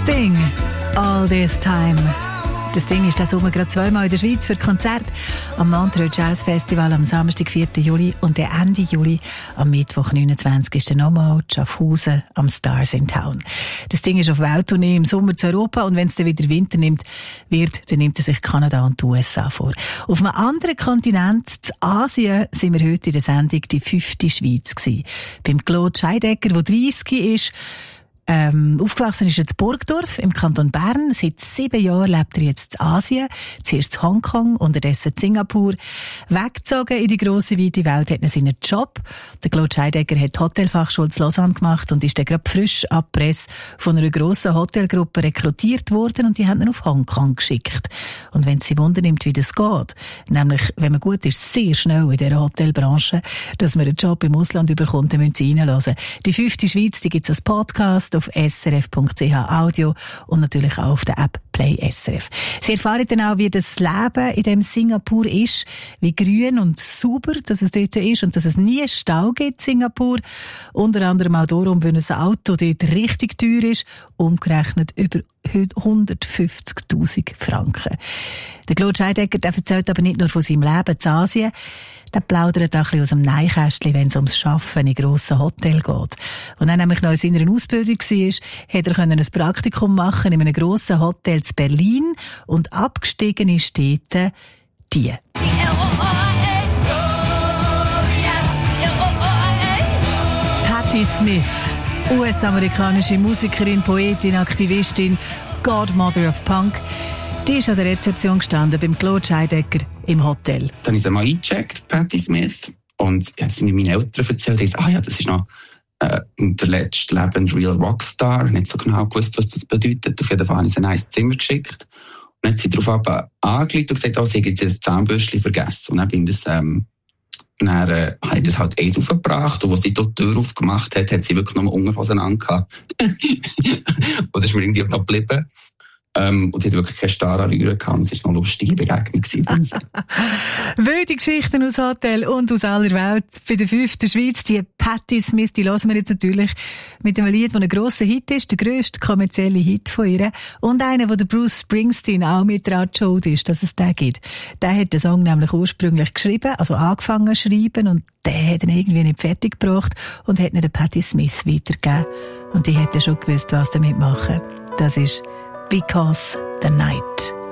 Sting, All This Time. Das Ding ist diesen Sommer gerade zweimal in der Schweiz für Konzert. Am Montreux Jazz Festival am Samstag, 4. Juli und der Ende Juli am Mittwoch, 29. nochmal Schaffhausen am Stars in Town. Das Ding ist auf Welttournee im Sommer zu Europa und wenn es dann wieder Winter nimmt, dann nimmt er sich Kanada und die USA vor. Auf einem anderen Kontinent, in Asien, sind wir heute in der Sendung die 5. Schweiz gewesen. Beim Claude Scheidegger, der 30 ist. Aufgewachsen ist er in Burgdorf im Kanton Bern. Seit 7 Jahren lebt er jetzt in Asien. Zuerst in Hongkong, unterdessen in Singapur. Weggezogen in die grosse, weite Welt hat er seinen Job. Der Claude Scheidegger hat die Hotelfachschule in Lausanne gemacht und ist dann gerade frisch ab Presse von einer grossen Hotelgruppe rekrutiert worden und die haben ihn auf Hongkong geschickt. Und wenn Sie wundern nimmt, wie das geht, nämlich, wenn man gut ist, sehr schnell in dieser Hotelbranche, dass man einen Job im Ausland bekommt, dann müssen Sie reinhören. Die 5. Schweiz, die gibt es als Podcast auf srf.ch Audio und natürlich auch auf der App Play SRF. Sie erfahren dann auch, wie das Leben in dem Singapur ist, wie grün und sauber dass es dort ist und dass es nie Stau gibt in Singapur. Unter anderem auch darum, wenn ein Auto dort richtig teuer ist, umgerechnet über 150'000 Franken. Der Claude Scheidegger, der erzählt aber nicht nur von seinem Leben in Asien, der plaudert auch ein bisschen aus dem Nähkästchen, wenn es ums Arbeiten in grossen Hotels geht. Und er nämlich noch in seiner Ausbildung war, hat er ein Praktikum machen in einem grossen Hotel in Berlin und abgestiegen ist dort die. Patti Smith, US-amerikanische Musikerin, Poetin, Aktivistin, Godmother of Punk. Die ist an der Rezeption gestanden beim Claude Scheidegger im Hotel. Dann habe ich sie mal eingecheckt, Patti Smith. Und ich habe meinen Eltern erzählt, ich dachte, das ist noch der letzte lebende Real Rockstar. Ich habe nicht so genau gewusst, was das bedeutet. Auf jeden Fall habe ich sie in ein Zimmer geschickt. Und dann hat sie darauf angelegt und gesagt, sie hat jetzt das Zahnbürstchen vergessen. Und dann bin ich dann habe ich das halt eins aufgebracht und als sie dort die Tür aufgemacht hat, hat sie wirklich noch Unterhosen angehabt. Und das ist mir irgendwie noch geblieben. Und sie hat wirklich keine Star anrühren können. Es war noch eine lustige Begegnung. Wilde Geschichten aus Hotel und aus aller Welt. Bei der 5. Schweiz, die Patti Smith, die hören wir jetzt natürlich mit einem Lied, das ein grosser Hit ist, der grösste kommerzielle Hit von ihr. Und einer, wo der Bruce Springsteen auch mit daran schuld ist, dass es den gibt. Der hat den Song nämlich ursprünglich geschrieben, also angefangen zu schreiben, und der hat ihn irgendwie nicht fertig gebracht und hat ihn der Patti Smith weitergegeben. Und die hätte schon gewusst, was damit machen. Das ist Because the Night.